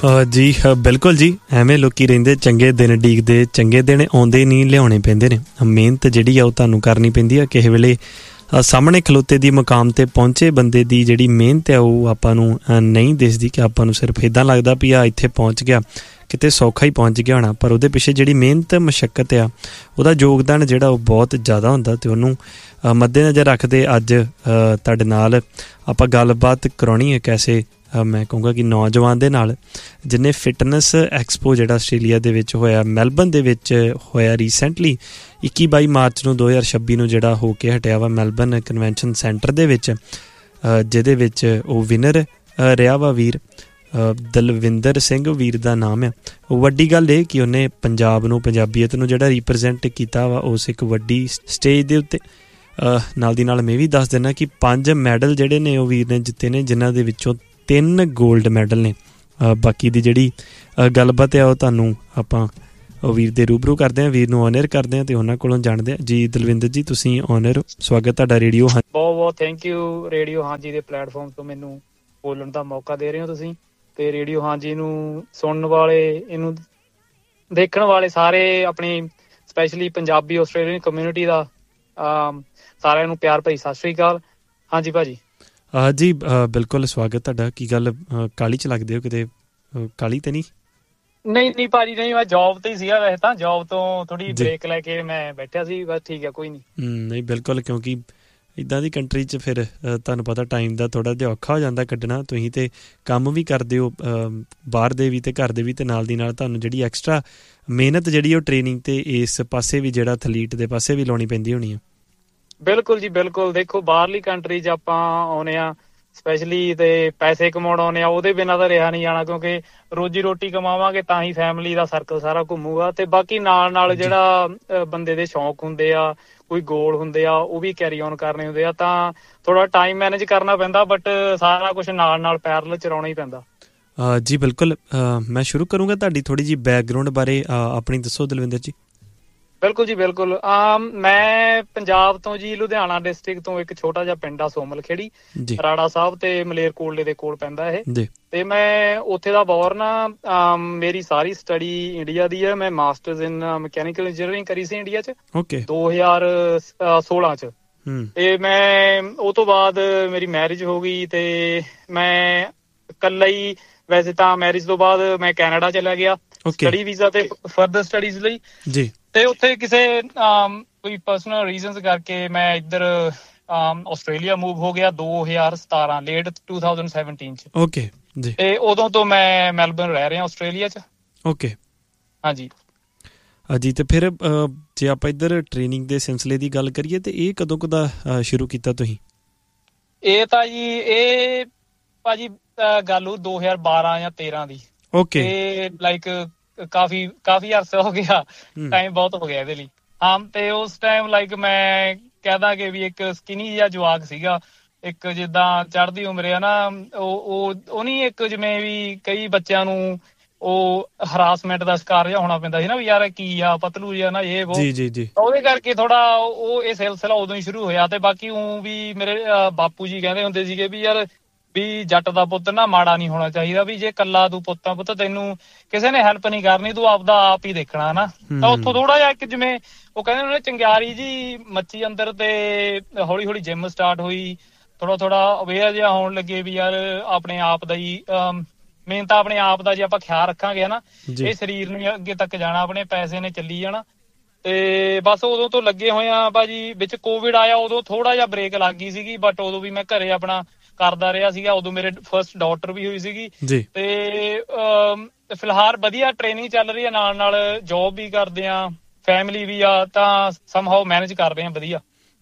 ਜੀ ਬਿਲਕੁਲ ਜੀ, ਐਵੇਂ ਲੋਕੀ ਰਹਿੰਦੇ ਚੰਗੇ ਦਿਨ ਡੀਕਦੇ, ਚੰਗੇ ਦਿਨ ਆਉਂਦੇ ਨਹੀਂ, ਲਿਆਉਣੇ ਪੈਂਦੇ ਨੇ। ਮਿਹਨਤ ਜਿਹੜੀ ਆ ਉਹ ਤੁਹਾਨੂੰ ਕਰਨੀ ਪੈਂਦੀ ਆ। ਕਿਸੇ ਵੇਲੇ ਸਾਹਮਣੇ ਖਲੋਤੇ ਦੀ ਮੁਕਾਮ 'ਤੇ ਪਹੁੰਚੇ ਬੰਦੇ ਦੀ ਜਿਹੜੀ ਮਿਹਨਤ ਆ ਉਹ ਆਪਾਂ ਨੂੰ ਨਹੀਂ ਦਿਸਦੀ, ਕਿ ਆਪਾਂ ਨੂੰ ਸਿਰਫ ਇੱਦਾਂ ਲੱਗਦਾ ਵੀ ਆ ਇੱਥੇ ਪਹੁੰਚ ਗਿਆ, ਕਿਤੇ ਸੌਖਾ ਹੀ ਪਹੁੰਚ ਗਿਆ ਹੋਣਾ, ਪਰ ਉਹਦੇ ਪਿੱਛੇ ਜਿਹੜੀ ਮਿਹਨਤ ਮਸ਼ੱਕਤ ਆ ਉਹਦਾ ਯੋਗਦਾਨ ਜਿਹੜਾ ਉਹ ਬਹੁਤ ਜ਼ਿਆਦਾ ਹੁੰਦਾ। ਅਤੇ ਉਹਨੂੰ ਮੱਦੇਨਜ਼ਰ ਰੱਖਦੇ ਅੱਜ ਤੁਹਾਡੇ ਨਾਲ ਆਪਾਂ ਗੱਲਬਾਤ ਕਰਾਉਣੀ ਹੈ ਐਸੇ ਮੈਂ ਕਹੂੰਗਾ ਕਿ ਨੌਜਵਾਨ ਦੇ ਨਾਲ, ਜਿਹਨੇ ਫਿਟਨੈਸ ਐਕਸਪੋ ਜਿਹੜਾ ਆਸਟ੍ਰੇਲੀਆ ਦੇ ਵਿੱਚ ਹੋਇਆ, ਮੈਲਬਰਨ ਦੇ ਵਿੱਚ ਹੋਇਆ ਰੀਸੈਂਟਲੀ 21-22 ਮਾਰਚ ਨੂੰ 2026 ਨੂੰ ਜਿਹੜਾ ਹੋ ਕੇ ਹਟਿਆ ਵਾ ਮੈਲਬਰਨ ਕਨਵੈਨਸ਼ਨ ਸੈਂਟਰ ਦੇ ਵਿੱਚ, ਜਿਹਦੇ ਵਿੱਚ ਉਹ ਵਿਨਰ ਰਿਹਾ ਵਾ ਵੀਰ ਦਲਵਿੰਦਰ ਸਿੰਘ ਵੀਰ ਦਾ ਨਾਮ ਆ। ਉਹ ਵੱਡੀ ਗੱਲ ਇਹ ਕਿ ਉਹਨੇ ਪੰਜਾਬ ਨੂੰ, ਪੰਜਾਬੀਅਤ ਨੂੰ ਜਿਹੜਾ ਰੀਪ੍ਰਜੈਂਟ ਕੀਤਾ ਵਾ ਉਸ ਇੱਕ ਵੱਡੀ ਸਟੇਜ ਦੇ ਉੱਤੇ। ਨਾਲ ਦੀ ਨਾਲ ਮੈਂ ਵੀ ਦੱਸ ਦਿੰਦਾ ਕਿ 5 ਮੈਡਲ ਜਿਹੜੇ ਨੇ ਉਹ ਵੀਰ ਨੇ ਜਿੱਤੇ ਨੇ, ਜਿਨ੍ਹਾਂ ਦੇ ਵਿੱਚੋਂ 3 ਗੋਲਡ ਮੈਡਲ ਨੇ। ਬਾਕੀ ਦੀ ਜਿਹੜੀ ਗੱਲਬਾਤ ਆ ਉਹ ਤੁਹਾਨੂੰ ਆਪਾਂ ਉਹ ਵੀਰ ਦੇ ਰੂਬਰੂ ਕਰਦੇ ਹਾਂ, ਵੀਰ ਨੂੰ ਔਨਰ ਕਰਦੇ ਹਾਂ ਅਤੇ ਉਹਨਾਂ ਕੋਲੋਂ ਜਾਣਦੇ ਹਾਂ। ਜੀ ਦਲਵਿੰਦਰ ਜੀ, ਤੁਸੀਂ ਔਨਰ, ਸਵਾਗਤ ਤੁਹਾਡਾ ਰੇਡੀਓ। ਬਹੁਤ ਬਹੁਤ ਥੈਂਕ ਯੂ ਰੇਡੀਓ ਹਾਂਜੀ ਦੇ ਪਲੇਟਫਾਰਮ ਤੋਂ ਮੈਨੂੰ ਬੋਲਣ ਦਾ ਮੌਕਾ ਦੇ ਰਹੇ ਹੋ ਤੁਸੀਂ। ਤੇ ਰੇਡੀਓ ਹਾਂਜੀ ਨੂੰ ਸੁਣਨ ਵਾਲੇ, ਇਹਨੂੰ ਦੇਖਣ ਵਾਲੇ ਸਾਰੇ, ਆਪਣੀ ਸਪੈਸ਼ਲੀ ਪੰਜਾਬੀ ਆਸਟ੍ਰੇਲੀਅਨ ਕਮਿਊਨਿਟੀ ਦਾ ਸਾਰਿਆਂ ਨੂੰ ਪਿਆਰ ਭਰੀ ਸਤਿ ਸ਼੍ਰੀ ਅਕਾਲ। ਹਾਂਜੀ ਭਾਜੀ। ਜੀ ਬਿਲਕੁਲ ਸਵਾਗਤ ਤੁਹਾਡਾ। ਕੀ ਗੱਲ ਕਾਹਲੀ 'ਚ ਲੱਗਦੇ ਹੋ ਕਿਤੇ? ਕਾਹਲੀ ਤਾਂ ਨਹੀਂ? ਨਹੀਂ ਭਾਜੀ, ਨਹੀਂ, ਮੈਂ ਜੋਬ ਤੇ ਹੀ ਸੀਗਾ। ਵੈਸੇ ਤਾਂ ਜੋਬ ਤੋਂ ਥੋੜੀ ਬ੍ਰੇਕ ਲੈ ਕੇ ਮੈਂ ਬੈਠਿਆ ਸੀ, ਬਸ ਠੀਕ ਹੈ, ਕੋਈ ਨਹੀਂ ਬਿਲਕੁਲ, ਕਿਉਂਕਿ ਇੱਦਾਂ ਦੀ ਕੰਟਰੀ 'ਚ ਫਿਰ ਤੁਹਾਨੂੰ ਪਤਾ ਟਾਈਮ ਦਾ ਥੋੜ੍ਹਾ ਜਿਹਾ ਔਖਾ ਹੋ ਜਾਂਦਾ ਕੱਢਣਾ। ਤੁਸੀਂ ਤਾਂ ਕੰਮ ਵੀ ਕਰਦੇ ਹੋ ਬਾਹਰ ਦੇ ਵੀ ਅਤੇ ਘਰ ਦੇ ਵੀ, ਅਤੇ ਨਾਲ ਦੀ ਨਾਲ ਤੁਹਾਨੂੰ ਜਿਹੜੀ ਐਕਸਟਰਾ ਮਿਹਨਤ ਜਿਹੜੀ ਉਹ ਟ੍ਰੇਨਿੰਗ ਅਤੇ ਇਸ ਪਾਸੇ ਵੀ ਜਿਹੜਾ ਐਥਲੀਟ ਦੇ ਪਾਸੇ ਵੀ ਲਾਉਣੀ ਪੈਂਦੀ ਹੋਣੀ ਆ। ਬਿਲਕੁਲ ਜੀ ਬਿਲਕੁਲ। ਦੇਖੋ ਬਾਹਰਲੀ ਕੰਟਰੀ 'ਚ ਆਪਾਂ ਆਉਂਦੇ ਹਾਂ ਸਪੈਸ਼ਲੀ ਤੇ ਪੈਸੇ ਕਮਾਉਣ ਆਉਂਦੇ ਆ, ਉਹਦੇ ਬਿਨਾਂ ਤਾਂ ਰਿਹਾ ਨਹੀਂ ਜਾਣਾ, ਕਿਉਂਕਿ ਰੋਜੀ ਰੋਟੀ ਕਮਾਵਾਂਗੇ ਤਾਂ ਹੀ ਫੈਮਿਲੀ ਦਾ ਸਰਕਲ ਸਾਰਾ ਘੁੰਮੂਗਾ। ਤੇ ਬਾਕੀ ਨਾਲ ਜਿਹੜਾ ਬੰਦੇ ਦੇ ਸ਼ੌਂਕ ਹੁੰਦੇ ਆ, ਕੋਈ ਗੋਲ ਹੁੰਦੇ ਆ, ਉਹ ਵੀ ਕੈਰੀ ਔਨ ਕਰਨੇ ਹੁੰਦੇ ਆ, ਤਾਂ ਥੋੜਾ ਟਾਈਮ ਮੈਨੇਜ ਕਰਨਾ ਪੈਂਦਾ, ਬਟ ਸਾਰਾ ਕੁਛ ਨਾਲ ਪੈਰਲ ਚਲਾਉਣਾ ਹੀ ਪੈਂਦਾ। ਜੀ ਬਿਲਕੁਲ, ਮੈਂ ਸ਼ੁਰੂ ਕਰੂੰਗਾ ਤੁਹਾਡੀ ਥੋੜ੍ਹੀ ਜਿਹੀ ਬੈਕਗਰਾਊਂਡ ਬਾਰੇ ਆਪਣੀ ਦੱਸੋ ਦਲਵਿੰਦਰ ਜੀ। ਬਿਲਕੁਲ ਜੀ ਬਿਲਕੁਲ। ਮੈਂ ਪੰਜਾਬ ਤੋਂ ਜੀ, ਲੁਧਿਆਣਾ ਡਿਸਟ੍ਰਿਕਟ ਤੋਂ ਇੱਕ ਛੋਟਾ ਜਿਹਾ ਪਿੰਡ ਆ ਸੋਮਲ ਖੇੜੀ, ਰਾੜਾ ਸਾਹਿਬ ਤੇ ਮਲੇਰਕੋਟਲੇ ਦੇ ਕੋਲ ਪੈਂਦਾ ਇਹ। ਤੇ ਮੈਂ ਉੱਥੇ ਦਾ ਬੋਰਨ ਆ। ਮੇਰੀ ਸਾਰੀ ਸਟੱਡੀ ਇੰਡੀਆ ਦੀ ਹੈ। ਮੈਂ ਮਾਸਟਰਸ ਇਨ ਮਕੈਨੀਕਲ ਇੰਜੀਨੀਅਰਿੰਗ ਕਰੀ ਸੀ ਇੰਡੀਆ 'ਚ 2016 'ਚ। ਤੇ ਮੈਂ ਉਹ ਤੋਂ ਬਾਅਦ ਮੇਰੀ ਮੈਰਿਜ ਹੋ ਗਈ ਤੇ ਮੈਂ ਇਕੱਲਾ ਹੀ, ਵੈਸੇ ਤਾਂ ਮੈਰਿਜ ਤੋਂ ਬਾਅਦ ਮੈਂ ਕੈਨੇਡਾ ਚਲਾ ਗਿਆ ਸਟੱਡੀ ਵੀਜ਼ਾ ਤੇ ਫਰਦਰ ਸਟੱਡੀਜ਼ ਲਈ ਜੀ। ਤੇ ਉੱਥੇ ਕਿਸੇ ਕੋਈ ਪਰਸਨਲ ਰੀਜ਼ਨਸ ਕਰਕੇ ਮੈਂ ਇੱਧਰ ਆਸਟ੍ਰੇਲੀਆ ਮੂਵ ਹੋ ਗਿਆ 2017 ਲੇਟ 2017 'ਚ। ਓਕੇ ਜੀ। ਤੇ ਉਦੋਂ ਤੋਂ ਮੈਂ ਮੈਲਬਰਨ ਰਹਿ ਰਿਹਾ ਆਸਟ੍ਰੇਲੀਆ 'ਚ। ਓਕੇ ਹਾਂਜੀ ਜੀ। ਤੇ ਫਿਰ ਜੇ ਆਪਾਂ ਇੱਧਰ ਟ੍ਰੇਨਿੰਗ ਦੇ ਸਿਲਸਿਲੇ ਦੀ ਗੱਲ ਕਰੀਏ ਤੇ ਇਹ ਕਦੋਂ ਦਾ ਸ਼ੁਰੂ ਕੀਤਾ ਤੁਸੀਂ? ਇਹ ਤਾਂ ਜੀ ਇਹ ਭਾਜੀ ਗੱਲ ਉਹ 2012 ਜਾਂ 13 ਦੀ। ਓਕੇ। ਲਾਈਕ ਕਾਫੀ ਅਰਸਾ ਹੋ ਗਿਆ, ਟਾਈਮ ਬਹੁਤ ਹੋ ਗਿਆ ਇਹਦੇ ਲਈ। ਹਾਂ, ਤੇ ਉਸ ਟਾਈਮ ਲਾਈਕ ਮੈਂ ਕਹਿਦਾ ਕਿ ਵੀ ਇੱਕ ਸਕਿਨੀ ਜਿਹਾ ਜਵਾਕ ਸੀਗਾ, ਇੱਕ ਜਿੱਦਾਂ ਚੜ੍ਹਦੀ ਉਮਰ ਆ ਨਾ, ਉਹ ਨਹੀਂ, ਇੱਕ ਜਿਵੇਂ ਵੀ ਕਈ ਬੱਚਿਆਂ ਨੂੰ ਉਹ ਹਰਾਸਮੈਂਟ ਦਾ ਸ਼ਿਕਾਰ ਜਿਹਾ ਹੋਣਾ ਪੈਂਦਾ ਸੀ ਨਾ, ਵੀ ਯਾਰ ਕੀ ਆ ਪਤਲੂ ਜਿਹਾ ਨਾ, ਇਹ ਉਹ ਉਹਦੇ ਕਰਕੇ ਥੋੜਾ ਉਹ ਇਹ ਸਿਲਸਿਲਾ ਉਦੋਂ ਹੀ ਸ਼ੁਰੂ ਹੋਇਆ। ਤੇ ਬਾਕੀ ਉਹ ਵੀ ਮੇਰੇ ਬਾਪੂ ਜੀ ਕਹਿੰਦੇ ਹੁੰਦੇ ਸੀਗੇ ਵੀ ਯਾਰ ਵੀ ਜੱਟ ਦਾ ਪੁੱਤ ਨਾ ਮਾੜਾ ਨਹੀਂ ਹੋਣਾ ਚਾਹੀਦਾ, ਵੀ ਜੇ ਕੱਲਾ ਤੂੰ ਪੁੱਤ ਤੈਨੂੰ ਕਿਸੇ ਨੇ ਹੈਲਪ ਨਹੀਂ ਕਰਨੀ, ਤੂੰ ਆਪਦਾ ਆਪ ਹੀ ਦੇਖਣਾ ਨਾ। ਤਾਂ ਉੱਥੋਂ ਥੋੜਾ ਜਿਹਾ ਇੱਕ ਜਿਵੇਂ ਉਹ ਕਹਿੰਦੇ ਉਹਨੇ ਚੰਗਿਆਰੀ ਜੀ ਮੱਚੀ ਅੰਦਰ, ਤੇ ਹੌਲੀ ਹੌਲੀ ਜਿੰਮ ਸਟਾਰਟ ਹੋਈ, ਥੋੜਾ ਅਵੇਅਰ ਜਿਹਾ ਹੋਣ ਲੱਗੇ ਵੀ ਯਾਰ ਆਪਣੇ ਆਪ ਦਾ ਹੀ ਮੇਨ ਤਾਂ ਆਪਣੇ ਆਪ ਦਾ ਜੇ ਆਪਾਂ ਖਿਆਲ ਰੱਖਾਂਗੇ ਨਾ, ਇਹ ਸਰੀਰ ਨੂੰ ਅੱਗੇ ਤੱਕ ਜਾਣਾ, ਆਪਣੇ ਪੈਸੇ ਨੇ ਚੱਲੀ ਜਾਣਾ। ਤੇ ਬਸ ਉਦੋਂ ਤੋਂ ਲੱਗੇ ਹੋਏ ਆ ਭਾਜੀ। ਵਿੱਚ ਕੋਵਿਡ ਆਇਆ, ਉਦੋਂ ਥੋੜਾ ਜਿਹਾ ਬ੍ਰੇਕ ਲੱਗ ਗਈ ਸੀਗੀ, ਬਟ ਉਦੋਂ ਵੀ ਮੈਂ ਘਰੇ ਆਪਣਾ ਕਰਦਾ ਰਿਹਾ ਸੀਗਾ। ਉਦੋਂ ਮੇਰੇ ਫਸਟ ਡਾਟਰ ਵੀ ਹੋਈ ਸੀਗੀ ਤੇ ਫਿਲਹਾਲ ਵਧੀਆ ਟ੍ਰੇਨਿੰਗ ਚੱਲ ਰਹੀ ਹੈ, ਨਾਲ ਜੋਬ ਵੀ ਕਰਦੇ ਆ, ਫੈਮਿਲੀ ਵੀ ਆ, ਤਾਂ ਸਮਹਾਓ ਮੈਨੇਜ ਕਰ ਰਹੇ ਆ ਵਧੀਆ।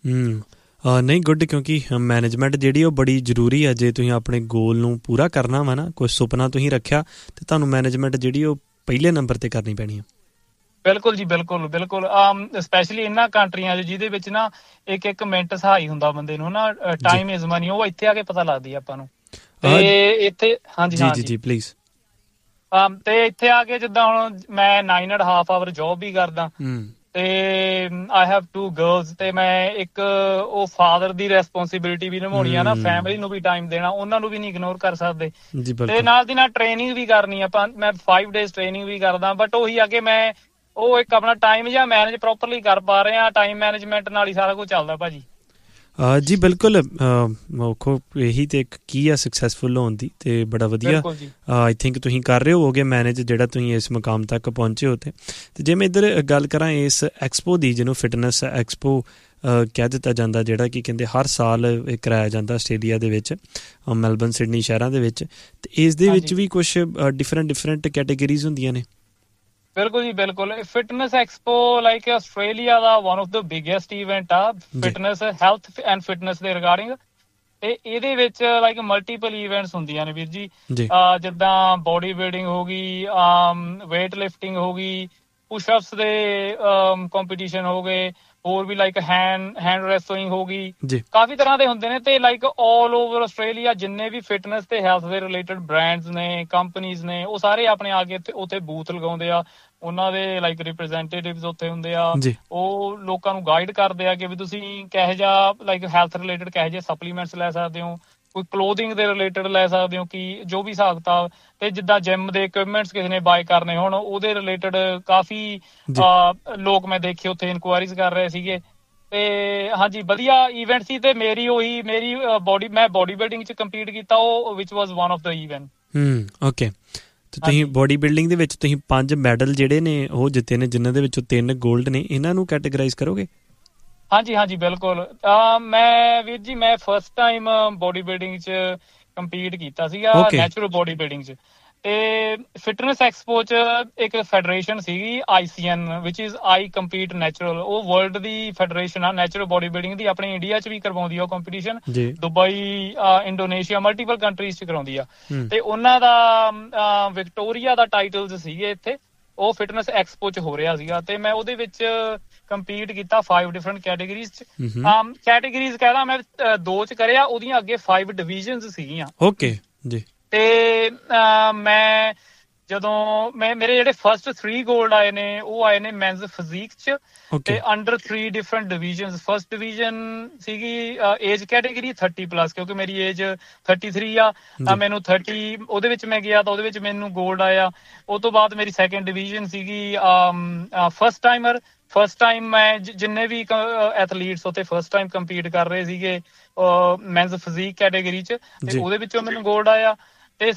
ਨਹੀਂ ਗੁੱਡ, ਕਿਉਂਕਿ ਮੈਨੇਜਮੈਂਟ ਜਿਹੜੀ ਉਹ ਬੜੀ ਜ਼ਰੂਰੀ ਹੈ। ਜੇ ਤੁਸੀਂ ਆਪਣੇ ਗੋਲ ਨੂੰ ਪੂਰਾ ਕਰਨਾ ਵਾ ਨਾ, ਕੋਈ ਸੁਪਨਾ ਤੁਸੀਂ ਰੱਖਿਆ, ਤੇ ਤੁਹਾਨੂੰ ਮੈਨੇਜਮੈਂਟ ਜਿਹੜੀ ਉਹ ਪਹਿਲੇ ਨੰਬਰ ਤੇ ਕਰਨੀ ਪੈਣੀ ਆ। ਬਿਲਕੁਲ ਜੀ ਬਿਲਕੁਲ। ਸਪੈਸ਼ਲੀ ਇਹਨਾਂ ਕੰਟਰੀਆਂ 'ਚ ਜਿਹਦੇ ਵਿੱਚ ਨਾ ਇੱਕ ਮਿੰਟ ਸਹਾਈ ਹੁੰਦਾ ਬੰਦੇ ਨੂੰ ਨਾ, ਟਾਈਮ ਇਜ਼ ਮਨੀ, ਉਹ ਇੱਥੇ ਆ ਕੇ ਪਤਾ ਲੱਗਦੀ ਆਪਾਂ ਨੂੰ। ਤੇ ਇੱਥੇ ਹਾਂਜੀ ਪਲੀਜ਼। ਤੇ ਇੱਥੇ ਆ ਕੇ ਜਿੱਦਾਂ ਹੁਣ ਮੈਂ 9.5 ਆਵਰ ਜੋਬ ਵੀ ਕਰਦਾ, ਤੇ ਆਈ ਹੈਵ 2 ਗਰਲਸ ਤੇ ਮੈਂ ਇੱਕ ਉਹ ਫਾਦਰ ਦੀ ਰੈਸਪੌਂਸਿਬਿਲਿਟੀ ਵੀ ਨਿਭਾਉਣੀ ਆ ਨਾ, ਫੈਮਿਲੀ ਨੂੰ ਵੀ ਟਾਈਮ ਦੇਣਾ, ਉਹਨਾਂ ਨੂੰ ਵੀ ਨਹੀਂ ਇਗਨੋਰ ਕਰ ਸਕਦੇ। ਤੇ ਨਾਲ ਦੀ ਨਾਲ ਟ੍ਰੇਨਿੰਗ ਵੀ ਕਰਨੀ ਆਪਾਂ, ਮੈਂ 5 ਡੇਜ਼ ਟ੍ਰੇਨਿੰਗ ਵੀ ਕਰਦਾ, ਬਟ ਉਹੀ ਆ ਕਿ ਮੈਂ ਉਹ ਇੱਕ ਆਪਣਾ ਟਾਈਮ ਜਾਂ ਮੈਨੇਜ ਪ੍ਰੋਪਰਲੀ ਕਰ ਪਾ ਰਹੇ ਆ। ਟਾਈਮ ਮੈਨੇਜਮੈਂਟ ਨਾਲ ਹੀ ਸਾਰਾ ਕੁਝ ਚੱਲਦਾ ਭਾਜੀ। ਜੀ ਬਿਲਕੁਲ, ਇਹੀ ਤੇ ਇੱਕ ਕੀ ਆ ਸਕਸੈਸਫੁਲ ਹੋਣ ਦੀ, ਤੇ ਬੜਾ ਵਧੀਆ ਆਈ ਥਿੰਕ ਤੁਸੀਂ ਕਰ ਰਹੇ ਹੋਵੋਗੇ ਮੈਨੇਜ, ਜਿਹੜਾ ਤੁਸੀਂ ਇਸ ਮੁਕਾਮ ਤੱਕ ਪਹੁੰਚੇ ਹੋ। ਤੇ ਜੇ ਮੈਂ ਇੱਧਰ ਗੱਲ ਕਰਾਂ ਇਸ ਐਕਸਪੋ ਦੀ, ਜਿਹਨੂੰ ਫਿਟਨੈਸ ਐਕਸਪੋ ਕਹਿ ਦਿੱਤਾ ਜਾਂਦਾ, ਜਿਹੜਾ ਕਿ ਕਹਿੰਦੇ ਹਰ ਸਾਲ ਇਹ ਕਰਾਇਆ ਜਾਂਦਾ ਆਸਟ੍ਰੇਲੀਆ ਦੇ ਵਿੱਚ, ਮੈਲਬਰਨ, ਸਿਡਨੀ ਸ਼ਹਿਰਾਂ ਦੇ ਵਿੱਚ, ਤੇ ਇਸ ਦੇ ਵਿੱਚ ਵੀ ਕੁਛ ਡਿਫਰੈਂਟ ਕੈਟੇਗਰੀਜ਼ ਹੁੰਦੀਆਂ ਨੇ। ਬਿਲਕੁਲ ਜੀ ਬਿਲਕੁਲ। Fitness expo like Australia the one of the biggest event ਆ ਫਿਟਨੈਸ, ਹੈਲਥ ਐਂਡ ਫਿਟਨੈਸ ਦੇ ਰਿਗਾਰਡਿੰਗ। ਤੇ ਇਹਦੇ ਵਿੱਚ ਲਾਈਕ ਮਲਟੀਪਲ ਇਵੈਂਟਸ ਹੁੰਦੀਆਂ ਨੇ ਵੀਰ ਜੀ, ਜਿੱਦਾਂ ਬੋਡੀ ਬਿਲਡਿੰਗ ਹੋ ਗਈ, ਵੇਟ ਲਿਫਟਿੰਗ ਹੋ ਗਈ, ਪੁਸ਼ਅਪਸ ਦੇ ਕੰਪੀਟੀਸ਼ਨ ਹੋ ਗਏ, ਹੋਰ ਵੀ ਲਾਈਕ ਹੈਂਡ ਰੈਸਲਿੰਗ ਹੋ ਗਈ, ਕਾਫੀ ਤਰ੍ਹਾਂ ਦੇ ਹੁੰਦੇ ਨੇ। ਤੇ ਲਾਈਕ ਆਲ ਓਵਰ ਆਸਟ੍ਰੇਲੀਆ ਜਿੰਨੇ ਵੀ ਫਿਟਨੈਸ ਤੇ ਹੈਲਥ ਦੇ ਰਿਲੇਟਡ ਬ੍ਰਾਂਡਸ ਨੇ, ਕੰਪਨੀਜ਼ ਨੇ, ਉਹ ਸਾਰੇ ਆਪਣੇ ਆ ਕੇ ਉੱਥੇ ਬੂਥ ਲਗਾਉਂਦੇ ਆ। ਉਹਨਾਂ ਦੇ ਲਾਈਕ ਰਿਪਰੈਜ਼ੈਂਟੇਟਿਵਸ ਉੱਥੇ ਹੁੰਦੇ ਆ, ਉਹ ਲੋਕਾਂ ਨੂੰ ਗਾਈਡ ਕਰਦੇ ਆ ਕਿ ਵੀ ਤੁਸੀਂ ਕਿਹੋ ਜਿਹਾ ਲਾਈਕ ਹੈਲਥ ਰਿਲੇਟਡ ਕਿਹੋ ਜਿਹੇ ਸਪਲੀਮੈਂਟਸ ਲੈ ਸਕਦੇ ਹੋ, ਕੋਈ ਕਲੋਥਿੰਗ ਦੇ ਰਿਲੇਟਡ ਲੈ ਸਕਦੇ ਹੋ, ਕਿ ਜੋ ਵੀ ਹਿਸਾਬ ਕਿਤਾਬ। ਤੇ ਜਿੱਦਾਂ ਜਿਮ ਦੇ ਇਕਵਿਪਮੈਂਟਸ ਕਿਸੇ ਨੇ ਬਾਏ ਕਰਨੇ ਹੋਣ, ਉਹਦੇ ਰਿਲੇਟਡ ਕਾਫੀ ਲੋਕ ਮੈਂ ਦੇਖੇ ਉੱਥੇ ਇਨਕੁਆਇਰੀਜ਼ ਕਰ ਰਹੇ ਸੀਗੇ। ਤੇ ਹਾਂਜੀ ਵਧੀਆ ਇਵੈਂਟ ਸੀ। ਤੇ ਮੇਰੀ ਮੈਂ ਬੋਡੀ ਬਿਲਡਿੰਗ ਚ ਕੰਪੀਟ ਕੀਤਾ, ਉਹ ਵਿਚ was one of the event. Okay. ਤੇ ਤੁਸੀਂ ਬੋਡੀ ਬਿਲਡਿੰਗ ਦੇ ਵਿੱਚ ਤੁਸੀਂ 5 ਮੈਡਲ ਜਿਹੜੇ ਨੇ ਉਹ ਜਿੱਤੇ ਨੇ, ਜਿਨ੍ਹਾਂ ਦੇ ਵਿੱਚੋਂ 3 ਗੋਲਡ ਨੇ, ਇਹਨਾਂ ਨੂੰ ਕੈਟੇਗਰਾਈਜ਼ ਕਰੋਗੇ? ਹਾਂਜੀ ਬਿਲਕੁਲ। ਮੈਂ ਵੀਰ ਜੀ ਮੈਂ ਫਸਟ ਟਾਈਮ ਬੋਡੀ ਬਿਲਡਿੰਗ ਚ ਕੰਪੀਟ ਕੀਤਾ ਸੀਗਾ, ਨੈਚੁਰਲ ਬੋਡੀ ਬਿਲਡਿੰਗ ਚ। ਤੇ ਫਿਟਨੈਸ ਐਕਸਪੋ ਚ ਇੱਕ ਫੈਡਰੇਸ਼ਨ ਸੀਗੀ ICN, which is I compete natural. ਉਹ ਵਰਲਡ ਦੀ ਫੈਡਰੇਸ਼ਨ ਆ ਨੈਚੁਰਲ ਬੋਡੀ ਬਿਲਡਿੰਗ ਦੀ, ਆਪਣੇ ਇੰਡੀਆ ਚ ਵੀ ਕਰਵਾਉਂਦੀ ਆ ਉਹ competition, Dubai, Indonesia, multiple countries ਚ ਕਰਾਉਂਦੀ ਆ। ਤੇ ਉਹਨਾਂ ਦਾ ਵਿਕਟੋਰੀਆ ਦਾ ਟਾਈਟਲਸ ਸੀਗੇ ਇੱਥੇ, ਉਹ ਫਿਟਨੈਸ ਐਕਸਪੋ ਚ ਹੋ ਰਿਹਾ ਸੀਗਾ। ਤੇ ਮੈਂ ਉਹਦੇ ਵਿੱਚ ਕੰਪੀਟ ਕੀਤਾ 5 ਡਿਫਰੈਂਟ ਕੈਟੇਗਰੀਜ਼ ਚ। ਕੈਟੇਗਰੀਜ਼ ਕਹਿਦਾ ਮੈਂ 2 ਚ ਕਰਿਆ, ਉਹਦੀਆਂ ਅੱਗੇ 5 ਡਿਵੀਜ਼ਨਸ ਸੀਗੀਆਂ। ਓਕੇ ਜੀ। ਤੇ ਮੈਂ ਜਦੋਂ ਮੇਰੇ ਜਿਹੜੇ ਫਸਟ 3 ਗੋਲਡ ਆਏ ਨੇ, ਉਹ ਆਏ ਨੇ ਮੈਨਸ ਫਿਜ਼ੀਕ ਚ, ਤੇ under 3 different divisions. First division ਸੀਗੀ ਏਜ ਕੈਟੇਗਰੀ 30+, ਕਿਉਂਕਿ ਮੇਰੀ ਏਜ 33 ਆ, ਤਾਂ ਮੈਨੂੰ 30 ਉਹਦੇ ਵਿੱਚ ਮੈਂ ਗਿਆ, ਤਾਂ ਉਹਦੇ ਵਿੱਚ ਮੈਨੂੰ ਗੋਲਡ ਆਇਆ। ਉਹ ਤੋਂ ਬਾਅਦ ਮੇਰੀ ਸੈਕੰਡ ਡਿਵੀਜ਼ਨ ਸੀਗੀ ਫਸਟ ਟਾਈਮਰ। ਫਸਟ ਟਾਈਮ ਮੈਂ ਜਿੰਨੇ ਵੀ ਐਥਲੀਟਸ ਉੱਥੇ ਫਸਟ ਟਾਈਮ ਕੰਪੀਟ ਕਰ ਰਹੇ ਸੀਗੇ ਮੈਨਸ ਫਿਜ਼ੀਕ ਕੈਟੇਗਰੀ ਚ, ਤੇ ਉਹਦੇ ਵਿੱਚੋਂ ਮੈਨੂੰ ਗੋਲਡ ਆਇਆ। ਤੇ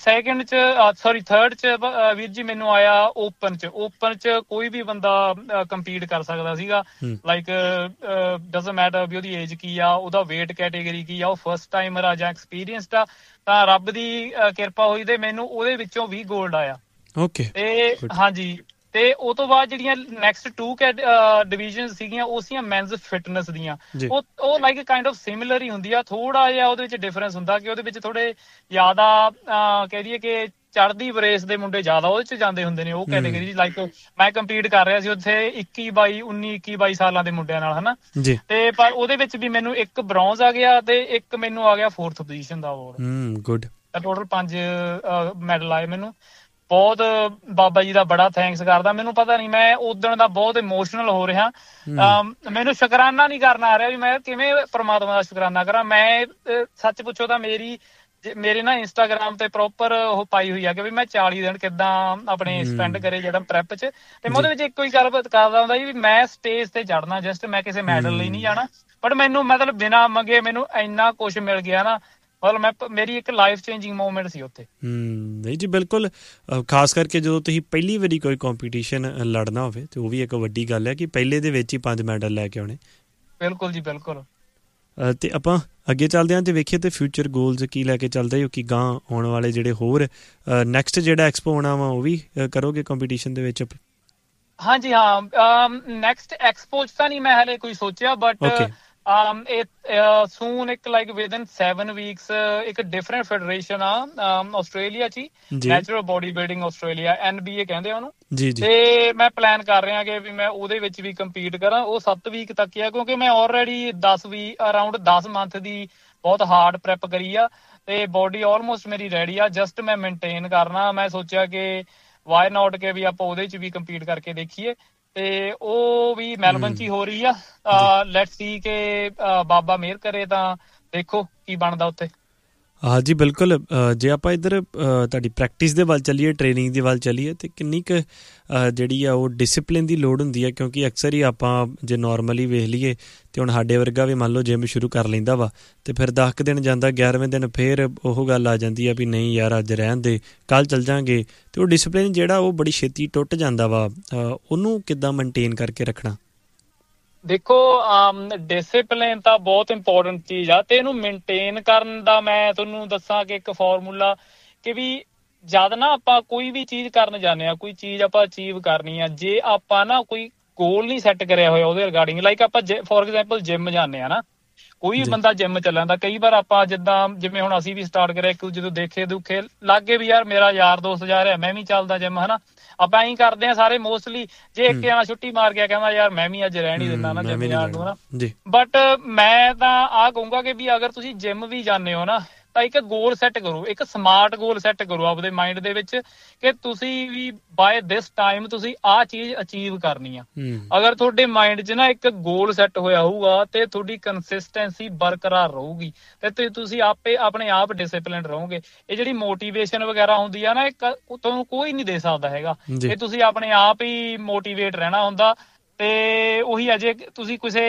ਥਰਡ ਚ ਵੀਰ ਜੀ ਮੈਨੂੰ ਆਇਆ ਓਪਨ ਚ ਕੋਈ ਵੀ ਬੰਦਾ ਕੰਪੀਟ ਕਰ ਸਕਦਾ ਸੀਗਾ, ਲਾਈਕ ਡਜ਼ਨਟ ਮੈਟਰ ਵੀ ਉਹਦੀ ਏਜ ਕੀ ਆ, ਉਹਦਾ ਵੇਟ ਕੈਟੇਗਰੀ ਕੀ ਆ, ਉਹ ਫਸਟ ਟਾਈਮਰ ਆ ਜਾਂ ਐਕਸਪੀਰੀਅੰਸਡ ਆ। ਤਾਂ ਰੱਬ ਦੀ ਕਿਰਪਾ ਹੋਈ ਤੇ ਮੈਨੂੰ ਉਹਦੇ ਵਿੱਚੋਂ ਵੀ ਗੋਲਡ ਆਇਆ। ਤੇ ਹਾਂਜੀ, ਤੇ ਉਹ ਤੋਂ ਬਾਅਦ ਜਿਹੜੀਆਂ ਨੈਕਸਟ 2 ਡਿਵੀਜ਼ਨ ਸੀਗੀਆਂ, ਉਹ ਸੀਗੀਆਂ ਮੈਨਸ ਫਿਟਨੈਸ ਦੀਆਂ। ਉਹ ਲਾਈਕ ਕਾਈਂਡ ਆਫ ਸਿਮਿਲਰ ਹੀ ਹੁੰਦੀ ਆ, ਥੋੜਾ ਜਿਹਾ ਉਹਦੇ ਵਿੱਚ ਡਿਫਰੈਂਸ ਹੁੰਦਾ ਕਿ ਉਹਦੇ ਵਿੱਚ ਥੋੜੇ ਜ਼ਿਆਦਾ ਕਹਿ ਦਈਏ ਕਿ ਚੜ੍ਹਦੀ ਵਰੇਸ ਦੇ ਮੁੰਡੇ ਜ਼ਿਆਦਾ ਉਹਦੇ ਚ ਜਾਂਦੇ ਹੁੰਦੇ ਨੇ ਉਹ ਕੈਟੇਗਰੀ। ਲਾਈਕ ਮੈਂ ਕੰਪੀਟ ਕਰ ਰਿਹਾ ਸੀ ਉੱਥੇ 21-22 ਸਾਲਾਂ ਦੇ ਮੁੰਡਿਆਂ ਨਾਲ, ਹਨਾ। ਤੇ ਪਰ ਉਹਦੇ ਵਿੱਚ ਵੀ ਮੈਨੂੰ ਇੱਕ ਬ੍ਰੌਂਜ਼ ਆ ਗਿਆ, ਤੇ ਇੱਕ ਮੈਨੂੰ ਆ ਗਿਆ 4th ਪੋਜੀਸ਼ਨ ਦਾ ਅਵਾਰਡ। ਗੁੱਡ। ਟੋਟਲ 5 ਮੈਡਲ ਆਏ ਮੈਨੂੰ। ਬਹੁਤ ਬਾਬਾ ਜੀ ਦਾ ਬੜਾ ਥੈਂਕਸ ਕਰਦਾ। ਮੈਨੂੰ ਪਤਾ ਨਹੀਂ, ਮੈਂ ਉਦਣ ਦਾ ਬਹੁਤ ਇਮੋਸ਼ਨਲ ਹੋ ਰਿਹਾ। ਮੈਨੂੰ ਸ਼ੁਕਰਾਨਾ ਨਹੀਂ ਕਰਨਾ ਆ ਰਿਹਾ ਵੀ ਮੈਂ ਕਿਵੇਂ ਪ੍ਰਮਾਤਮਾ ਦਾ ਸ਼ੁਕਰਾਨਾ ਕਰਾਂ। ਮੈਂ ਸੱਚ ਪੁੱਛੋ ਤਾਂ ਮੇਰੇ ਨਾ ਇੰਸਟਾਗ੍ਰਾਮ ਤੇ ਪ੍ਰੋਪਰ ਉਹ ਪਾਈ ਹੋਈ ਆ ਕਿ ਵੀ ਮੈਂ 40 ਦਿਨ ਕਿੱਦਾਂ ਆਪਣੇ ਸਪੈਂਡ ਕਰੇ ਜਿਹੜਾ ਪ੍ਰੈਪ ਚ। ਤੇ ਮੈਂ ਉਹਦੇ ਵਿੱਚ ਇੱਕੋ ਹੀ ਗੱਲ ਕਰਦਾ ਹੁੰਦਾ ਜੀ ਵੀ ਮੈਂ ਸਟੇਜ ਤੇ ਚੜਨਾ, ਜਸਟ ਮੈਂ ਕਿਸੇ ਮੈਡਲ ਲਈ ਨਹੀਂ ਜਾਣਾ, ਬਟ ਮੈਨੂੰ ਮਤਲਬ ਬਿਨਾਂ ਮੰਗੇ ਮੈਨੂੰ ਇੰਨਾ ਕੁਛ ਮਿਲ ਗਿਆ ਨਾ, ਮਤਲਬ ਮੇਰੀ ਇੱਕ ਲਾਈਫ ਚੇਂਜਿੰਗ ਮੂਵਮੈਂਟ ਸੀ ਉੱਥੇ। ਨਹੀਂ ਜੀ ਬਿਲਕੁਲ, ਖਾਸ ਕਰਕੇ ਜਦੋਂ ਤੁਸੀਂ ਪਹਿਲੀ ਵਾਰੀ ਕੋਈ ਕੰਪੀਟੀਸ਼ਨ ਲੜਨਾ ਹੋਵੇ, ਤੇ ਉਹ ਵੀ ਇੱਕ ਵੱਡੀ ਗੱਲ ਹੈ ਕਿ ਪਹਿਲੇ ਦੇ ਵਿੱਚ ਹੀ 5 ਮੈਡਲ ਲੈ ਕੇ ਆਉਣੇ। ਬਿਲਕੁਲ ਜੀ ਬਿਲਕੁਲ। ਤੇ ਆਪਾਂ ਅੱਗੇ ਚੱਲਦੇ ਹਾਂ ਤੇ ਵੇਖੀਏ ਤੇ ਫਿਊਚਰ ਗੋਲਸ ਕੀ ਲੈ ਕੇ ਚੱਲਦੇ ਹੋ, ਕਿ ਗਾਂ ਆਉਣ ਵਾਲੇ ਜਿਹੜੇ ਹੋਰ ਨੈਕਸਟ ਜਿਹੜਾ ਐਕਸਪੋ ਆਉਣਾ ਵਾ ਉਹ ਵੀ ਕਰੋਗੇ ਕੰਪੀਟੀਸ਼ਨ ਦੇ ਵਿੱਚ? ਹਾਂਜੀ ਹਾਂ, ਨੈਕਸਟ ਐਕਸਪੋ ਚ ਤਾਂ ਨਹੀਂ ਮੈਂ ਹਲੇ ਕੋਈ ਸੋਚਿਆ, ਬਟ ਸੂਨ ਇੱਕ ਲਾਈਕ ਵਿਦਨ 7 ਵੀਕਸ ਇੱਕ ਡਿਫਰੈਂਟ ਫੈਡਰੇਸ਼ਨ ਆ ਆਸਟ੍ਰੇਲੀਆ ਚ ਹੀ, natural body building Australia, NBA ਕਹਿੰਦੇ ਉਹਨੂੰ। ਤੇ ਮੈਂ ਪਲਾਨ ਕਰ ਰਿਹਾ ਕਿ ਵੀ ਮੈਂ ਉਹਦੇ ਵਿੱਚ ਵੀ ਕੰਪੀਟ ਕਰਾਂ। ਉਹ 7 ਵੀਕ ਤੱਕ ਆ, ਕਿਉਂਕਿ ਮੈਂ ਆਲਰੇਡੀ 10 ਮੰਥ ਦੀ ਬਹੁਤ ਹਾਰਡ ਪ੍ਰੈਪ ਕਰੀ ਆ, ਤੇ ਬੋਡੀ ਆਲਮੋਸਟ ਮੇਰੀ ਰੈਡੀ ਆ, ਜਸਟ ਮੈਂ ਮੇਨਟੇਨ ਕਰਨਾ। ਮੈਂ ਸੋਚਿਆ ਕਿ ਵਾਈ ਨਾਟ ਕਿ ਵੀ ਆਪਾਂ ਉਹਦੇ ਚ ਵੀ ਕੰਪੀਟ ਕਰਕੇ ਦੇਖੀਏ। ਤੇ ਉਹ ਵੀ ਮੈਲਬਨ 'ਚ ਹੀ ਹੋ ਰਹੀ ਆ। ਲੈਟਸ ਸੀ ਕਿ ਬਾਬਾ ਮਿਹਰ ਕਰੇ ਤਾਂ ਦੇਖੋ ਕੀ ਬਣਦਾ ਉੱਥੇ। ਹਾਂਜੀ ਬਿਲਕੁਲ। ਜੇ ਆਪਾਂ ਇੱਧਰ ਤੁਹਾਡੀ ਪ੍ਰੈਕਟਿਸ ਦੇ ਵੱਲ ਚੱਲੀਏ, ਟ੍ਰੇਨਿੰਗ ਦੇ ਵੱਲ ਚੱਲੀਏ, ਤਾਂ ਕਿੰਨੀ ਕੁ ਜਿਹੜੀ ਆ ਉਹ ਡਿਸਿਪਲਿਨ ਦੀ ਲੋੜ ਹੁੰਦੀ ਹੈ? ਕਿਉਂਕਿ ਅਕਸਰ ਹੀ ਆਪਾਂ ਜੇ ਨੋਰਮਲੀ ਵੇਖ ਲਈਏ ਤਾਂ ਹੁਣ ਸਾਡੇ ਵਰਗਾ ਵੀ ਮੰਨ ਲਓ ਜਿਮ ਸ਼ੁਰੂ ਕਰ ਲੈਂਦਾ ਵਾ, ਅਤੇ ਫਿਰ 10 ਕੁ ਦਿਨ ਜਾਂਦਾ, 11ਵੇਂ ਦਿਨ ਫਿਰ ਉਹ ਗੱਲ ਆ ਜਾਂਦੀ ਆ ਵੀ ਨਹੀਂ ਯਾਰ ਅੱਜ ਰਹਿਣ ਦੇ, ਕੱਲ੍ਹ ਚੱਲ ਜਾਂਗੇ, ਅਤੇ ਉਹ ਡਿਸਿਪਲਿਨ ਜਿਹੜਾ ਉਹ ਬੜੀ ਛੇਤੀ ਟੁੱਟ ਜਾਂਦਾ ਵਾ। ਉਹਨੂੰ ਕਿੱਦਾਂ ਮੇਨਟੇਨ ਕਰਕੇ ਰੱਖਣਾ? ਦੇਖੋ ਡਿਸਿਪਲਿਨ ਤਾਂ ਬਹੁਤ ਇੰਪੋਰਟੈਂਟ ਚੀਜ਼ ਆ, ਤੇ ਇਹਨੂੰ ਮੇਨਟੇਨ ਕਰਨ ਦਾ ਮੈਂ ਤੁਹਾਨੂੰ ਦੱਸਾਂ ਕਿ ਇੱਕ ਫਾਰਮੂਲਾ ਕਿ ਵੀ ਜਦ ਨਾ ਆਪਾਂ ਕੋਈ ਵੀ ਚੀਜ਼ ਕਰਨ ਜਾਂਦੇ ਆ, ਕੋਈ ਚੀਜ਼ ਆਪਾਂ ਅਚੀਵ ਕਰਨੀ ਆ, ਜੇ ਆਪਾਂ ਨਾ ਕੋਈ ਗੋਲ ਨਹੀਂ ਸੈੱਟ ਕਰਿਆ ਹੋਇਆ ਉਹਦੇ ਰਿਗਾਰਡਿੰਗ, ਲਾਈਕ ਆਪਾਂ ਫੋਰ ਐਗਜ਼ਾਮਪਲ ਜਿੰਮ ਜਾਂਦੇ ਆ ਨਾ, ਕੋਈ ਵੀ ਬੰਦਾ ਜਿੰਮ ਚੱਲਣ ਦਾ, ਕਈ ਵਾਰ ਆਪਾਂ ਜਿਵੇਂ ਹੁਣ ਅਸੀਂ ਵੀ ਸਟਾਰਟ ਕਰਿਆ, ਇੱਕ ਜਦੋਂ ਦੇਖੇ ਦੁਖੇ ਲੱਗੇ ਵੀ ਯਾਰ ਮੇਰਾ ਯਾਰ ਦੋਸਤ ਜਾ ਰਿਹਾ, ਮੈਂ ਵੀ ਚੱਲਦਾ ਜਿੰਮ, ਹਨਾ ਆਪਾਂ ਐਂ ਕਰਦੇ ਆ ਸਾਰੇ ਮੋਸਟਲੀ। ਜੇ ਇੱਕ ਜਣਾ ਛੁੱਟੀ ਮਾਰ ਗਿਆ ਕਹਿੰਦਾ ਯਾਰ ਮੈਂ ਵੀ ਅੱਜ ਰਹਿਣ ਹੀ ਦਿੰਦਾ ਨਾ ਜਿੰਮ ਜਾਣ ਨੂੰ, ਹਨਾ। ਬਟ ਮੈਂ ਤਾਂ ਆਹ ਕਹੂੰਗਾ ਕਿ ਵੀ ਅਗਰ ਤੁਸੀਂ ਜਿੰਮ ਵੀ ਜਾਂਦੇ ਹੋ ਨਾ, ਤਾਂ ਇੱਕ ਗੋਲ ਸੈੱਟ ਕਰੋ, ਇੱਕ ਸਮਾਰਟ ਗੋਲ ਸੈੱਟ ਕਰੋ ਆਪਦੇ ਮਾਈਂਡ ਦੇ ਵਿੱਚ ਕਿ ਤੁਸੀਂ ਵੀ ਬਾਏ ਦਿਸ ਟਾਈਮ ਤੁਸੀਂ ਆਹ ਚੀਜ਼ ਅਚੀਵ ਕਰਨੀ ਆ। ਅਗਰ ਤੁਹਾਡੇ ਮਾਈਂਡ 'ਚ ਨਾ ਇੱਕ ਗੋਲ ਸੈੱਟ ਹੋਇਆ ਹੋਊਗਾ ਤੇ ਤੁਹਾਡੀ ਕੰਸਿਸਟੈਂਸੀ ਬਰਕਰਾਰ ਰਹੂਗੀ ਤੇ ਤੁਸੀਂ ਆਪੇ ਆਪਣੇ ਆਪ ਡਿਸਿਪਲਿਨ ਰਹੋਗੇ। ਇਹ ਜਿਹੜੀ ਮੋਟੀਵੇਸ਼ਨ ਵਗੈਰਾ ਹੁੰਦੀ ਆ ਨਾ, ਤੁਹਾਨੂੰ ਕੋਈ ਨਹੀਂ ਦੇ ਸਕਦਾ ਹੈਗਾ, ਇਹ ਤੁਸੀਂ ਆਪਣੇ ਆਪ ਹੀ ਮੋਟੀਵੇਟ ਰਹਿਣਾ ਹੁੰਦਾ। ਤੇ ਉਹੀ ਅਜੇ ਤੁਸੀਂ ਕਿਸੇ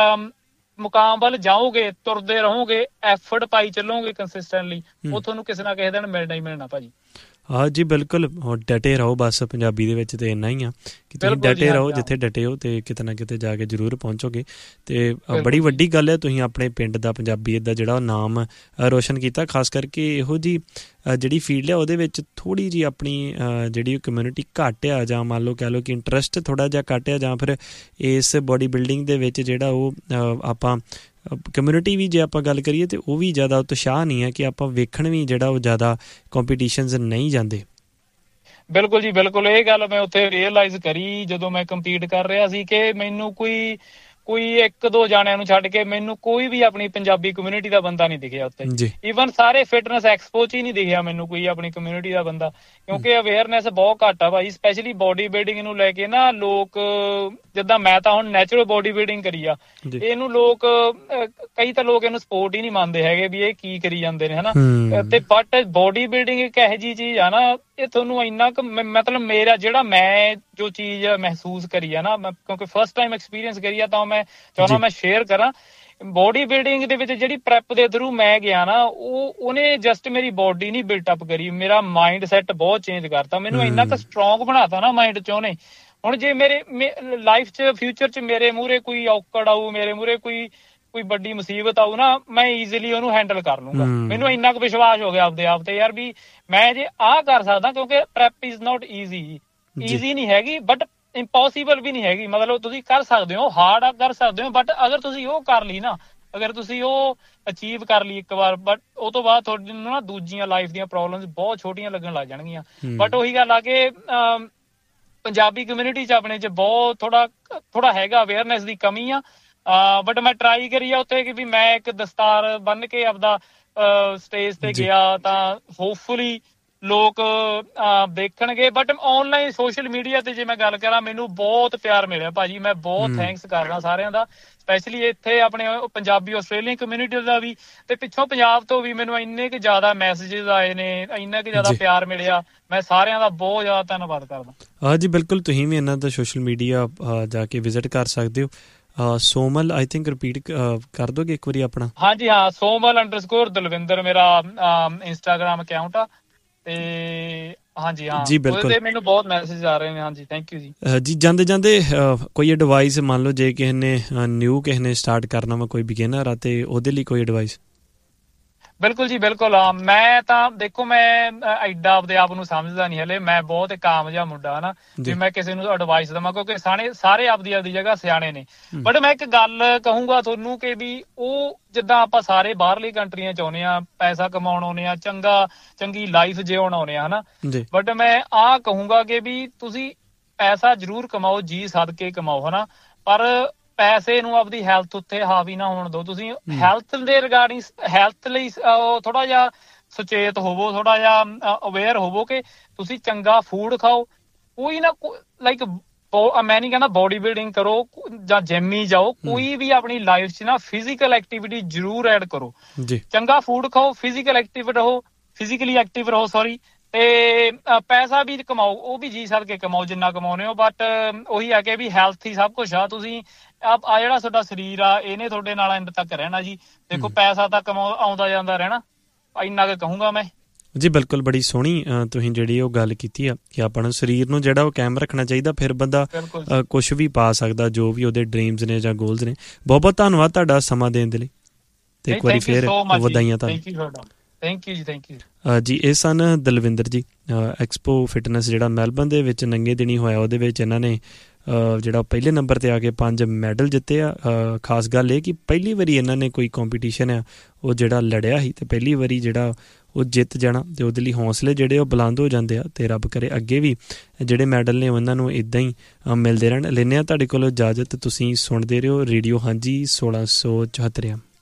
ਮੁਕਾਮ ਵੱਲ ਜਾਓਗੇ, ਤੁਰਦੇ ਰਹੋਗੇ, ਐਫਰਟ ਪਾਈ ਚੱਲੋਗੇ ਕੰਸਿਸਟੈਂਟਲੀ, ਉਹ ਤੁਹਾਨੂੰ ਕਿਸੇ ਨਾ ਕਿਸੇ ਦਿਨ ਮਿਲਣਾ ਹੀ ਮਿਲਣਾ ਭਾਜੀ। ਹਾਂ ਜੀ ਬਿਲਕੁਲ, ਡਟੇ ਰਹੋ, ਬਸ ਪੰਜਾਬੀ ਦੇ ਵਿੱਚ ਤਾਂ ਇੰਨਾ ਹੀ ਆ ਕਿ ਤੁਸੀਂ ਡਟੇ ਰਹੋ, ਜਿੱਥੇ ਡਟੇ ਹੋ ਤੇ ਕਿਤੇ ਨਾ ਕਿਤੇ ਜਾ ਕੇ ਜ਼ਰੂਰ ਪਹੁੰਚੋਗੇ। ਅਤੇ ਬੜੀ ਵੱਡੀ ਗੱਲ ਹੈ ਤੁਸੀਂ ਆਪਣੇ ਪਿੰਡ ਦਾ ਪੰਜਾਬੀਅਤ ਦਾ ਜਿਹੜਾ ਉਹ ਨਾਮ ਰੋਸ਼ਨ ਕੀਤਾ, ਖਾਸ ਕਰਕੇ ਇਹੋ ਜਿਹੀ ਜਿਹੜੀ ਫੀਲਡ ਆ ਉਹਦੇ ਵਿੱਚ ਥੋੜ੍ਹੀ ਜਿਹੀ ਆਪਣੀ ਜਿਹੜੀ ਕਮਿਊਨਿਟੀ ਘੱਟ ਆ, ਜਾਂ ਮੰਨ ਲਓ ਕਹਿ ਲਓ ਕਿ ਇੰਟਰਸਟ ਥੋੜ੍ਹਾ ਜਿਹਾ ਘੱਟ ਆ, ਜਾਂ ਫਿਰ ਇਸ ਬੋਡੀ ਬਿਲਡਿੰਗ ਦੇ ਵਿੱਚ ਜਿਹੜਾ ਉਹ ਆਪਾਂ ਕਮਿਊਨਿਟੀ ਵੀ ਜੇ ਆਪਾਂ ਗੱਲ ਕਰੀਏ ਤਾਂ ਉਹ ਵੀ ਜ਼ਿਆਦਾ ਉਤਸ਼ਾਹ ਨਹੀਂ ਹੈ ਕਿ ਆਪਾਂ ਵੇਖਣ ਵੀ ਜਿਹੜਾ ਉਹ ਜ਼ਿਆਦਾ ਕੰਪੀਟੀਸ਼ਨਸ ਨਹੀਂ ਜਾਂਦੇ। ਬਿਲਕੁਲ ਜੀ ਬਿਲਕੁਲ, ਇਹ ਗੱਲ ਮੈਂ ਉੱਥੇ ਰੀਅਲਾਈਜ਼ ਕਰੀ ਜਦੋਂ ਮੈਂ ਕੰਪੀਟ ਕਰ ਰਿਹਾ ਸੀ ਕਿ ਮੈਨੂੰ ਕੋਈ ਇੱਕ ਦੋ ਜਾਣਿਆਂ ਨੂੰ ਛੱਡ ਕੇ ਮੈਨੂੰ ਕੋਈ ਵੀ ਆਪਣੀ ਪੰਜਾਬੀ ਕਮਿਊਨਿਟੀ ਦਾ ਬੰਦਾ ਨਹੀਂ ਦਿਖਿਆ ਉੱਥੇ। ਈਵਨ ਸਾਰੇ ਫਿਟਨੈਸ ਐਕਸਪੋ 'ਚ ਹੀ ਨਹੀਂ ਦਿਖਿਆ ਮੈਨੂੰ ਕੋਈ ਆਪਣੀ ਕਮਿਊਨਿਟੀ ਦਾ ਬੰਦਾ, ਕਿਉਂਕਿ ਅਵੇਅਰਨੈਸ ਬਹੁਤ ਘੱਟ ਆ ਭਾਈ, ਸਪੈਸ਼ਲੀ ਬੋਡੀ ਬਿਲਡਿੰਗ ਨੂੰ ਲੈ ਕੇ ਨਾ। ਲੋਕ ਜਿੱਦਾਂ ਮੈਂ ਤਾਂ ਹੁਣ ਨੈਚੁਰਲ ਬੋਡੀ ਬਿਲਡਿੰਗ ਕਰੀ ਆ, ਇਹਨੂੰ ਲੋਕ ਕਈ ਤਾਂ ਲੋਕ ਇਹਨੂੰ ਸਪੋਰਟ ਹੀ ਨਹੀਂ ਮੰਨਦੇ ਹੈਗੇ ਵੀ ਇਹ ਕੀ ਕਰੀ ਜਾਂਦੇ ਨੇ, ਹਨਾ। ਤੇ ਬਟ ਬੋਡੀ ਬਿਲਡਿੰਗ ਇੱਕ ਇਹੋ ਜਿਹੀ ਚੀਜ਼ ਆ ਨਾ, ਇਹ ਤੁਹਾਨੂੰ ਇੰਨਾ ਕੁ ਮਤਲਬ ਮੇਰਾ ਜਿਹੜਾ ਮੈਂ ਜੋ ਚੀਜ਼ ਮਹਿਸੂਸ ਕਰੀ ਆ ਨਾ, ਕਿਉਂਕਿ ਫਸਟ ਟਾਈਮ ਐਕਸਪੀਰੀਅੰਸ ਕਰੀ ਆ, ਤਾਂ ਮੈਂ ਚਾਹੁੰਦਾ ਮੈਂ ਸ਼ੇਅਰ ਕਰਾਂ। ਬੋਡੀ ਬਿਲਡਿੰਗ ਦੇ ਵਿੱਚ ਜਿਹੜੀ ਪ੍ਰੈਪ ਦੇ ਥਰੂ ਮੈਂ ਗਿਆ ਨਾ, ਉਹਨੇ ਜਸਟ ਮੇਰੀ ਬੋਡੀ ਨਹੀਂ ਬਿਲਟ ਅਪ ਕਰੀ, ਮੇਰਾ ਮਾਈਂਡ ਸੈੱਟ ਬਹੁਤ ਚੇਂਜ ਕਰਤਾ, ਮੈਨੂੰ ਇੰਨਾ ਕੁ ਸਟਰੋਂਗ ਬਣਾਤਾ ਨਾ ਮਾਈਂਡ 'ਚ ਉਹਨੇ। ਹੁਣ ਜੇ ਮੇਰੇ ਲਾਈਫ 'ਚ ਫਿਊਚਰ 'ਚ ਮੇਰੇ ਮੂਹਰੇ ਕੋਈ ਔਕੜ ਆਊ, ਮੇਰੇ ਮੂਹਰੇ ਕੋਈ ਵੱਡੀ ਮੁਸੀਬਤ ਆਊ ਨਾ, ਮੈਂ ਈਜ਼ੀਲੀ ਉਹਨੂੰ ਹੈਂਡਲ ਕਰ ਲੂੰਗਾ। ਮੈਨੂੰ ਇੰਨਾ ਕੁ ਵਿਸ਼ਵਾਸ ਹੋ ਗਿਆ ਆਪਦੇ ਆਪ ਤੇ ਯਾਰ ਵੀ ਮੈਂ ਜੇ ਆਹ ਕਰ ਸਕਦਾ, ਕਿਉਂਕਿ ਪ੍ਰੈਪ ਇਜ਼ ਨਾਟ ਈਜ਼ੀ ਨਹੀਂ ਹੈਗੀ, ਬਟ ਇੰਪੋਸੀਬਲ ਵੀ ਨਹੀਂ ਹੈਗੀ। ਮਤਲਬ ਤੁਸੀਂ ਕਰ ਸਕਦੇ ਹੋ, ਹਾਰਡ ਕਰ ਸਕਦੇ ਹੋ, ਬਟ ਅਗਰ ਤੁਸੀਂ ਉਹ ਕਰ ਲਈ ਨਾ, ਅਗਰ ਤੁਸੀਂ ਉਹ ਅਚੀਵ ਕਰ ਲਈ ਇੱਕ ਵਾਰ, ਬਟ ਉਹ ਤੋਂ ਬਾਅਦ ਤੁਹਾਨੂੰ ਨਾ ਦੂਜੀਆਂ ਲਾਈਫ ਦੀਆਂ ਪ੍ਰੋਬਲਮਸ ਬਹੁਤ ਛੋਟੀਆਂ ਲੱਗਣ ਲੱਗ ਜਾਣਗੀਆਂ। ਬਟ ਉਹੀ ਗੱਲ ਆ ਕਿ ਪੰਜਾਬੀ ਕਮਿਊਨਿਟੀ 'ਚ ਆਪਣੇ 'ਚ ਬਹੁਤ ਥੋੜਾ ਹੈਗਾ ਅਵੇਅਰਨੈਸ ਦੀ ਕਮੀ ਆ। ਬਟ ਮੈਂ ਟਰਾਈ ਕਰੀ ਆ ਉੱਥੇ ਕਿ ਵੀ ਮੈਂ ਇੱਕ ਦਸਤਾਰ ਬੰਨ੍ਹ ਕੇ ਆਪਦਾ ਸਟੇਜ ਤੇ ਗਿਆ ਤਾਂ ਹੋਪਫੁਲੀ ਲੋਕ ਦੇਖਣਗੇ। ਬਟ ਆਨਲਾਈਨ ਸੋਸ਼ਲ ਮੀਡੀਆ ਤੇ ਜੇ ਮੈਂ ਗੱਲ ਕਰਾਂ, ਮੈਨੂੰ ਬਹੁਤ ਪਿਆਰ ਮਿਲਿਆ ਭਾਜੀ, ਮੈਂ ਬਹੁਤ ਥੈਂਕਸ ਕਰਦਾ ਸਾਰਿਆਂ ਦਾ, ਸਪੈਸ਼ਲੀ ਇੱਥੇ ਆਪਣੇ ਪੰਜਾਬੀ ਆਸਟ੍ਰੇਲੀਅਨ ਕਮਿਊਨਿਟੀ ਦਾ ਵੀ, ਤੇ ਪਿੱਛੋਂ ਪੰਜਾਬ ਤੋਂ ਵੀ ਮੈਨੂੰ ਇੰਨੇ ਕੁ ਜ਼ਿਆਦਾ ਮੈਸੇਜਿਸ ਆਏ ਨੇ, ਇੰਨਾ ਕੁ ਜ਼ਿਆਦਾ ਪਿਆਰ ਮਿਲਿਆ, ਮੈਂ ਸਾਰਿਆਂ ਦਾ ਬਹੁਤ ਜ਼ਿਆਦਾ ਧੰਨਵਾਦ ਕਰਦਾ। ਹਾਂਜੀ ਬਿਲਕੁਲ, ਤੁਸੀਂ ਵੀ ਇਹਨਾਂ ਦਾ ਸੋਸ਼ਲ ਮੀਡੀਆ ਜਾ ਕੇ ਵਿਜ਼ਿਟ ਕਰ ਸਕਦੇ ਹੋ। ਸੋਮਲ ਆਈ ਥਿੰਕ ਰਿਪੀਟ ਕਰ ਦੋਗੇ ਇੱਕ ਵਾਰੀ ਆਪਣਾ? ਹਾਂਜੀ ਹਾਂ, Somal_Dalwinder ਮੇਰਾ ਇੰਸਟਾਗ੍ਰਾਮ ਅਕਾਊਂਟ ਆ, ਤੇ ਹਾਂਜੀ ਹਾਂ ਜੀ ਬਿਲਕੁਲ, ਉਹਦੇ ਮੈਨੂੰ ਬਹੁਤ ਮੈਸੇਜ ਆ ਰਹੇ ਨੇ। ਹਾਂਜੀ ਥੈਂਕ ਯੂ ਜੀ। ਜੀ ਜਾਂਦੇ ਜਾਂਦੇ ਕੋਈ ਐਡਵਾਈਸ ਮੰਨ ਲਓ ਜੇ ਕਿਸੇ ਨੇ ਨਿਊ ਕਿਸੇ ਨੇ ਸਟਾਰਟ ਕਰਨਾ ਵਾ, ਕੋਈ ਬਿਗਿਨਰ ਆ, ਤੇ ਉਹਦੇ ਲਈ ਕੋਈ ਐਡਵਾਈਸ? ਬਿਲਕੁਲ ਜੀ ਬਿਲਕੁਲ। ਮੈਂ ਤਾਂ ਦੇਖੋ ਮੈਂ ਐਡਾ ਆਪਦੇ ਆਪ ਨੂੰ ਸਮਝਦਾ ਨਹੀਂ ਹਲੇ, ਮੈਂ ਬਹੁਤ ਕਾਮ ਜਿਹਾ ਮੁੰਡਾ ਹਨਾ, ਵੀ ਮੈਂ ਕਿਸੇ ਨੂੰ ਐਡਵਾਈਸ ਦੇਵਾਂ, ਕਿਉਂਕਿ ਸਾਰੇ ਆਪਦੀ ਜਗ੍ਹਾ ਸਿਆਣੇ ਨੇ। ਬਟ ਮੈਂ ਇੱਕ ਗੱਲ ਕਹੂੰਗਾ ਤੁਹਾਨੂੰ ਕਿ ਵੀ ਉਹ ਜਿੱਦਾਂ ਆਪਾਂ ਸਾਰੇ ਬਾਹਰਲੀ ਕੰਟਰੀਆਂ 'ਚ ਆਉਂਦੇ ਆ, ਪੈਸਾ ਕਮਾਉਣ ਆਉਂਦੇ ਆ, ਚੰਗੀ ਲਾਈਫ ਜਿਉਣ ਆਉਂਦੇ ਆ, ਹਨਾ। ਬਟ ਮੈਂ ਆਹ ਕਹੂੰਗਾ ਕਿ ਵੀ ਤੁਸੀਂ ਪੈਸਾ ਜ਼ਰੂਰ ਕਮਾਓ, ਜੀ ਸਦਕੇ ਕਮਾਓ, ਹਨਾ, ਪਰ ਪੈਸੇ ਨੂੰ ਆਪਦੀ ਹੈਲਥ ਉੱਤੇ ਹਾਵੀ ਨਾ ਹੋਣ ਦਿਓ। ਤੁਸੀਂ ਹੈਲਥ ਦੇ ਰਿਗਾਰਡਿੰਗ ਹੈਲਥ ਲਈ ਥੋੜਾ ਜਿਹਾ ਸੁਚੇਤ ਹੋਵੋ, ਥੋੜਾ ਜਿਹਾ ਅਵੇਅਰ ਹੋਵੋ ਕਿ ਤੁਸੀਂ ਚੰਗਾ ਫੂਡ ਖਾਓ, ਕੋਈ ਨਾ ਲਾਈਕ ਮੈਂ ਨਹੀਂ ਕਹਿੰਦਾ ਬੋਡੀ ਬਿਲਡਿੰਗ ਕਰੋ ਜਾਂ ਜਿਮ ਹੀ ਜਾਓ, ਕੋਈ ਵੀ ਆਪਣੀ ਲਾਈਫ 'ਚ ਨਾ ਫਿਜ਼ੀਕਲ ਐਕਟੀਵਿਟੀ ਜ਼ਰੂਰ ਐਡ ਕਰੋ। ਚੰਗਾ ਫੂਡ ਖਾਓ, ਫਿਜ਼ੀਕਲ ਫਿਜ਼ੀਕਲੀ ਐਕਟਿਵ ਰਹੋ ਤੇ ਪੈਸਾ ਵੀ ਕਮਾਓ, ਉਹ ਵੀ ਜੀ ਸਦ ਕੇ ਕਮਾਓ ਜਿੰਨਾ ਕਮਾਉਂਦੇ ਹੋ, ਬਟ ਉਹੀ ਆ ਕਿ ਵੀ ਹੈਲਥ ਹੀ ਸਭ ਕੁਛ ਆ। ਤੁਸੀਂ ਆ ਜਿਹੜਾ ਤੁਹਾਡਾ ਸਰੀਰ ਆ ਇਹਨੇ ਤੁਹਾਡੇ ਨਾਲ ਐਂਡ ਤੱਕ ਰਹਿਣਾ ਜੀ। ਦੇਖੋ ਪੈਸਾ ਤਾਂ ਆਉਂਦਾ ਜਾਂਦਾ ਰਹਿਣਾ, ਇੰਨਾ ਕੁ ਕਹੂੰਗਾ ਮੈਂ ਜੀ। ਬਿਲਕੁਲ, ਬੜੀ ਸੋਹਣੀ ਤੁਸੀਂ ਜਿਹੜੀ ਉਹ ਗੱਲ ਕੀਤੀ ਆ ਕਿ ਆਪਾਂ ਨੂੰ ਸਰੀਰ ਨੂੰ ਜਿਹੜਾ ਉਹ ਕਾਇਮ ਰੱਖਣਾ ਚਾਹੀਦਾ, ਫਿਰ ਬੰਦਾ ਕੁਛ ਵੀ ਪਾ ਸਕਦਾ, ਜੋ ਵੀ ਉਹਦੇ ਡਰੀਮਸ ਨੇ ਜਾਂ ਗੋਲਸ ਨੇ। ਬਹੁਤ ਬਹੁਤ ਧੰਨਵਾਦ ਤੁਹਾਡਾ ਸਮਾਂ ਦੇਣ ਦੇ ਲਈ, ਤੇ ਇੱਕ ਵਾਰੀ ਫੇਰ ਵਧਾਈਆਂ ਤੁਹਾਨੂੰ। ਥੈਂਕ ਯੂ ਜੀ। ਜੀ ਇਹ ਸਨ ਦਲਵਿੰਦਰ ਜੀ। ਐਕਸਪੋ ਫਿਟਨੈਸ ਜਿਹੜਾ ਮੈਲਬਰਨ ਦੇ ਵਿੱਚ ਨੰਗੇ ਦਿਨੀ ਹੋਇਆ, ਉਹਦੇ ਵਿੱਚ ਇਹਨਾਂ ਨੇ ਜਿਹੜਾ ਪਹਿਲੇ ਨੰਬਰ 'ਤੇ ਆ ਕੇ 5 ਮੈਡਲ ਜਿੱਤੇ ਆ। ਖਾਸ ਗੱਲ ਇਹ ਕਿ ਪਹਿਲੀ ਵਾਰੀ ਇਹਨਾਂ ਨੇ ਕੋਈ ਕੰਪੀਟੀਸ਼ਨ ਆ ਉਹ ਜਿਹੜਾ ਲੜਿਆ ਸੀ, ਅਤੇ ਪਹਿਲੀ ਵਾਰੀ ਜਿਹੜਾ ਉਹ ਜਿੱਤ ਜਾਣਾ, ਅਤੇ ਉਹਦੇ ਲਈ ਹੌਸਲੇ ਜਿਹੜੇ ਉਹ ਬੁਲੰਦ ਹੋ ਜਾਂਦੇ ਆ। ਅਤੇ ਰੱਬ ਕਰੇ ਅੱਗੇ ਵੀ ਜਿਹੜੇ ਮੈਡਲ ਨੇ ਉਹਨਾਂ ਨੂੰ ਇੱਦਾਂ ਹੀ ਮਿਲਦੇ ਰਹਿਣ। ਲੈਂਦੇ ਹਾਂ ਤੁਹਾਡੇ ਕੋਲੋਂ ਇਜਾਜ਼ਤ। ਤੁਸੀਂ ਸੁਣਦੇ ਰਹੋ ਰੇਡੀਓ ਹਾਂਜੀ 1674।